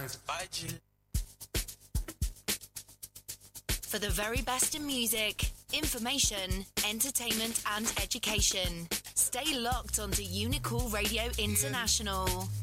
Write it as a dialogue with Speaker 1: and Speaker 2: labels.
Speaker 1: For the very best in music, information, entertainment and education. Stay locked onto Unicool Radio International.